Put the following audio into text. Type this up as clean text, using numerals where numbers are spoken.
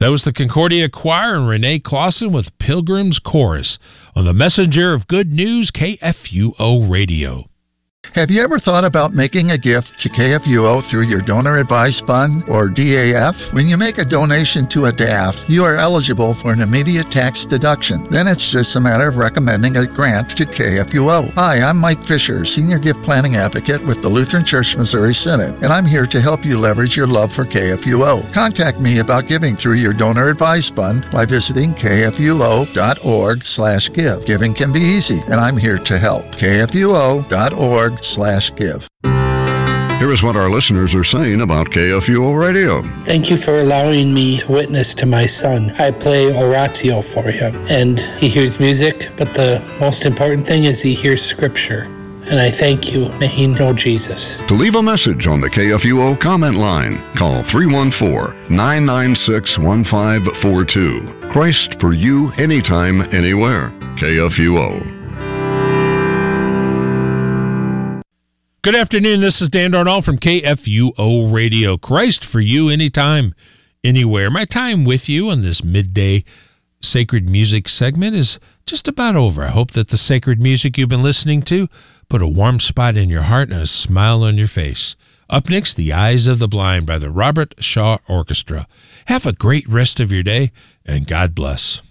That was the Concordia Choir and Renee Clausen with Pilgrim's Chorus on the Messenger of Good News, KFUO Radio. Have you ever thought about making a gift to KFUO through your Donor Advised Fund, or DAF? When you make a donation to a DAF, you are eligible for an immediate tax deduction. Then it's just a matter of recommending a grant to KFUO. Hi, I'm Mike Fisher, Senior Gift Planning Advocate with the Lutheran Church Missouri Synod, and I'm here to help you leverage your love for KFUO. Contact me about giving through your Donor Advised Fund by visiting kfuo.org/give. Giving can be easy, and I'm here to help. kfuo.org/give. Here is what our listeners are saying about KFUO Radio. Thank you for allowing me to witness to my son. I play oratio for him, and he hears music, but the most important thing is he hears scripture. And I thank you. May he know Jesus. To leave a message on the KFUO comment line, call 314-996-1542. Christ for you, anytime, anywhere. KFUO. Good afternoon. This is Dan Darnall from KFUO Radio. Christ for you, anytime, anywhere. My time with you on this midday sacred music segment is just about over. I hope that the sacred music you've been listening to put a warm spot in your heart and a smile on your face. Up next, The Eyes of the Blind by the Robert Shaw Orchestra. Have a great rest of your day, and God bless.